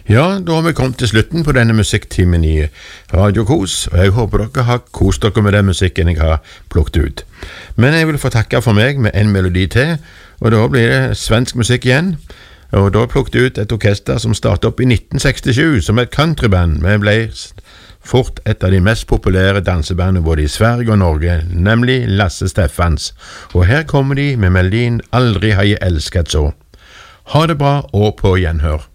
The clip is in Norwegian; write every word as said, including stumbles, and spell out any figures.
Ja, da har vi kommet til slutten på denne musikktimen i Radio Kos, og jeg håper dere har kost dere med den musikken jeg har plukket ut. Men jeg vil få takke for meg med en melodi til, og da blir det svensk musikk igjen. Og da plukket jeg ut et orkester som startet opp i nitten sekstisju som et countryband, men ble fort et av de mest populære dansebandene både i Sverige og Norge, nemlig Lasse Steffans. Og her kommer de med melodien Aldri har jeg elsket så. Ha det bra og på gjenhør.